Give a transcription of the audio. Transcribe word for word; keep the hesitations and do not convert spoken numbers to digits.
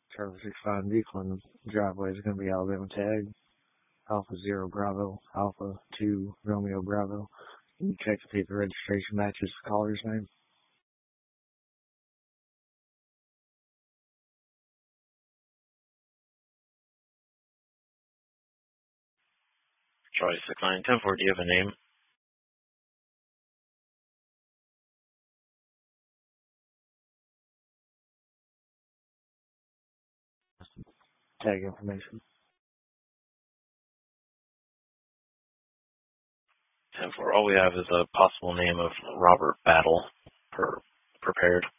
Charlie six five vehicle in the driveway is going to be Alabama tag, Alpha Zero Bravo, Alpha two Romeo Bravo. Can you check to see if the registration matches the caller's name? Charlie six nine ten four, do you have a name? Tag information. ten four, all we have is a possible name of Robert Battle per prepared.